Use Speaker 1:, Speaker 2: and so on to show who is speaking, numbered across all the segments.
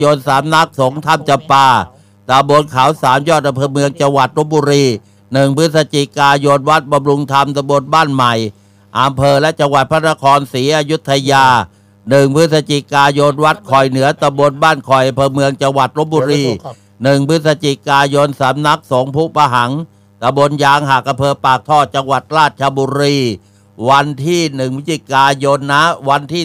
Speaker 1: ยนต์สามนักสงฆ์ถ้ำจำปาตำบลเขาสามยอดอำเภอเมืองจังหวัดลพบุรี1 พฤศจิกายนวัดบำรุงธรรมตำบลบ้านใหม่อำเภอและจังหวัดพระนครศรีอยุธยา1 พฤศจิกายนวัดคอยเหนือตำบลบ้านคอยอำเภอเมืองจังหวัดลพบุรี1 พฤศจิกายนสำนักสงฆ์ภูประหังตำบลยางหักอำเภอปากท่อจังหวัดราชบุรีวันที่1 พฤศจิกายนนะวันที่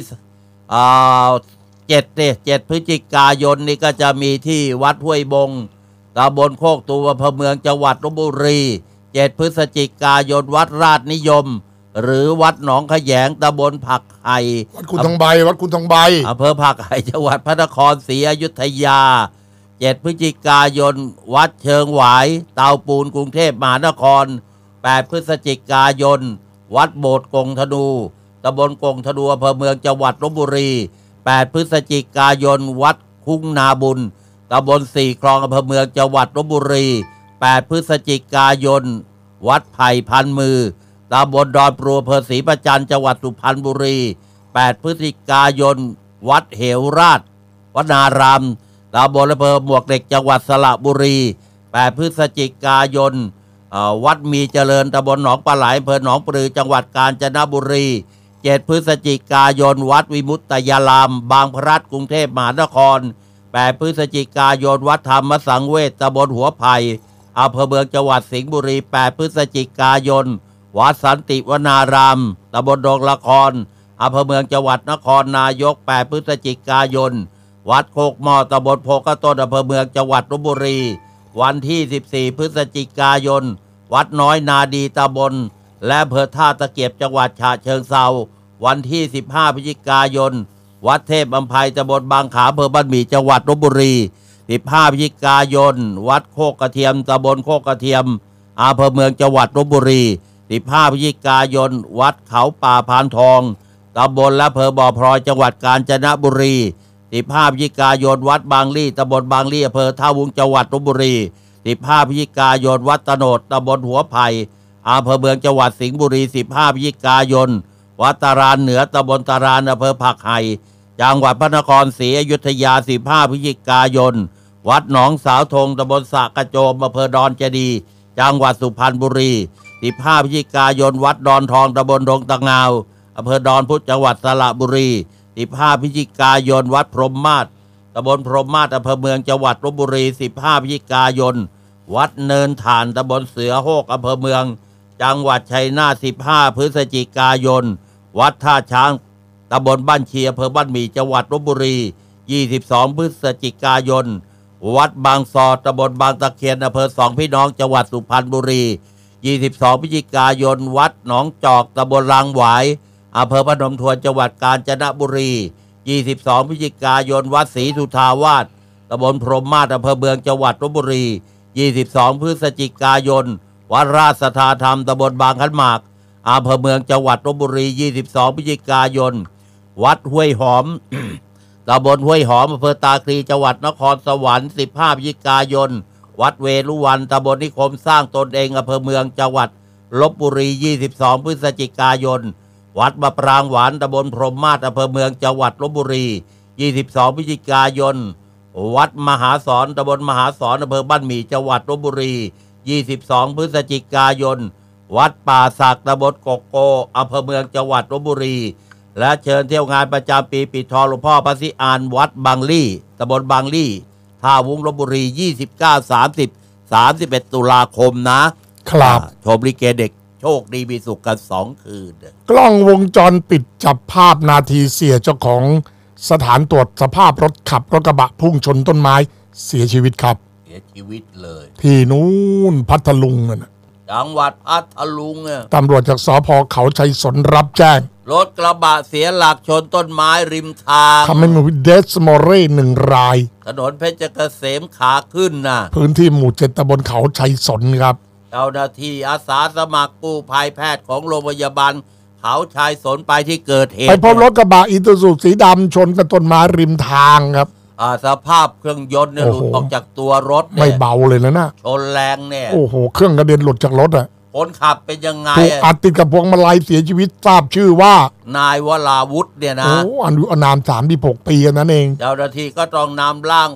Speaker 1: 7 พฤศจิกายนนี่ก็จะมีที่วัดห้วยบงตำบลโคกตูมอำเภอเมืองจังหวัดลพบุรี7 พฤศจิกายนวัดราชนิยมหรือวัดหนองขแยงตำบลผักไห่
Speaker 2: วัดคุณทองใบ
Speaker 1: อำเภอผักไห่จังหวัดพระนครศรีอยุธยา7 พฤศจิกายนวัดเชิงหวายเตาปูนกรุงเทพมหานคร8 พฤศจิกายนวัดโบสถ์กงธนูตำบลกงธนูอำเภอเมืองจังหวัดลพบุรี8 พฤศจิกายนวัดคุ้งนาบุญตำบลสี่คลองอำเภอเมืองจังหวัดลพบุรี8 พฤศจิกายนวัดไผ่พันมือตำบลดอนปลัวอำเภอศรีประจันจังหวัดสุพรรณบุรี8 พฤศจิกายนวัดเหวราชวนารามตำบลอำเภอหมวกเหล็กจังหวัดสระบุรี8 พฤศจิกายนวัดมีเจริญตำบลหนองปลาไหลอำเภอหนองปลือจังหวัดกาญจนบุรี7 พฤศจิกายนวัดวิมุตตยารามบางพลัดกรุงเทพมหานคร8 พฤศจิกายนวัดธรรมสังเวชตำบลหัวไผ่อำเภอเมืองจังหวัดสิงห์บุรี8 พฤศจิกายนวัดสันติวนารามตำบลดงละครอำเภอเมืองจังหวัดนครนายก8 พฤศจิกายนวัดโคกหม้อตำบลโพกต้นอำเภอเมืองจังหวัดลพบุรีวันที่14 พฤศจิกายนวัดน้อยนาดีตำบลและอำเภอท่าตะเกียบจังหวัดฉะเชิงเทราวันที่15 พฤศจิกายนวัดเทพอำไพตำบลบางขาอำเภอบ้านหมี่จังหวัดลพบุรี15 พฤศจิกายนวัดโคกกระเทียมตำบลโคกกระเทียมอำเภอเมืองจังหวัดลพบุรี15 พฤศจิกายนวัดเขาป่าพานทองตำบลและอำเภอบ่อพลอยจังหวัดกาญจนบุรี15 พฤศจิกายนวัดบางลี่ตำบลบางลี่อำเภอท่าวุ้งจังหวัดลพบุรี15 พฤศจิกายนวัดตโนดตำบลหัวไผ่อำเภอเมืองจังหวัดสิงห์บุรี15 พฤศจิกายนวัดตารานเหนือตำบลตารานอำเภอผักไห่จังหวัดพระนครศรีอยุธยา15 พฤศจิกายนวัดหนองสาวธงตำบลสะกระโจมอำเภอดอนเจดีย์จังหวัดสุพรรณบุรี15 พฤศจิกายนวัดดอนทองตำบลดงตะงาวอำเภอดอนพุธจังหวัดสระบุรี15 พฤศจิกายนวัดพรหมมาศตำบลพรหมมาศอำเภอเมืองจังหวัดลพบุรี15 พฤศจิกายนวัดเนินถ่านตำบลเสือโฮกอำเภอเมืองจังหวัดชัยนาท15 พฤศจิกายนวัดท่าช้างตำบลบ้านเชียอำเภอบ้านหมี่จังหวัดลพบุรี22 พฤศจิกายนวัดบางซอตำบลบางตะเคียนอำเภอสองพี่น้องจังหวัดสุพรรณบุรี22 พฤศจิกายนวัดหนองจอกตำบลรางหวายอำเภอพนมทวนจังหวัดกาญจนบุรี22 พฤศจิกายนวัดศรีสุทาวาสตำบลพรหมมาศอำเภอเมืองจังหวัดลพบุรี22 พฤศจิกายนวัดราชสัทธาธรรมตำบลบางขันหมากอำเภอเมืองจังหวัดลพบุรี22 พฤศจิกายนวัดห้วยหอม ตำบลห้วยหอมอำเภอตาคลีจังหวัดนครสวรรค์15 พฤศจิกายนวัดเวรุวันตำบลนิคมสร้างตนเองอำเภอเมืองจังหวัดลพบุรี22 พฤศจิกายนวัดมะปรางหวานตำบลพรหมมาศอำเภอเมืองจังหวัดลพบุรี22 พฤศจิกายนวัดมหาสอนตำบลมหาสอนอำเภอบ้านหมี่จังหวัดลพบุรี22 พฤศจิกายนวัดป่าสักตำบลกกโกอำเภอเมืองจังหวัดลพบุรีและเชิญเที่ยวงานประจำปีปิดทองหลวงพ่อพระศรีอานวัดบางลี่ตำบลบางลี่ท่าวุ้งลพบุรี29 30 31 ตุลาคมนะครับชมลิเกเด็กโชคดีมีสุขกัน2 คืน
Speaker 2: กล้องวงจรปิดจับภาพนาทีเสียเจ้าของสถานตรวจสภาพรถขับรถกระบะพุ่งชนต้นไม้เสียชีวิตครับ
Speaker 1: เสียชีวิตเลย
Speaker 2: ที่นู้นพัทลุงนะ
Speaker 1: จังหวัดพัทลุง
Speaker 2: ตำรวจจากสภ.เขาชัยสนรับแจ้ง
Speaker 1: รถกระบะเสียหลักชนต้นไม้ริมทาง
Speaker 2: ทำให้มีเดสมอเร่1 ราย
Speaker 1: ถนนเพชรเกษมขาขึ้นนะ
Speaker 2: พื้นที่หมู่ 7 ตำบลเขาชัยสนครับ
Speaker 1: เจ้าหน้าที่อาสาสมัครกู้ภัยแพทย์ของโรงพยาบาลเขาชัยสนไปที่เกิดเหตุ
Speaker 2: ไปพบรถกระบะอีซูซุสีดำชนกับต้นไม้ริมทางครับ
Speaker 1: สภาพเครื่องยนต์เนี่ยหลุดออกจากตัวรถ
Speaker 2: ไม่เบาเลยนะ
Speaker 1: ชนแรงเนี่ย
Speaker 2: โอ้โหเครื่องกระเด็นหลุดจากรถ
Speaker 1: คคนขับเป็นยังไง
Speaker 2: ถูกอัดติดกับพวงมาลัยเสียชีวิตทราบชื่อว่า
Speaker 1: นายวราวุธเนี่ยนะ
Speaker 2: อายุอานาม36 ปีนั่นเอง
Speaker 1: เจ้าหน้าที่ก็ต้องนำร่าง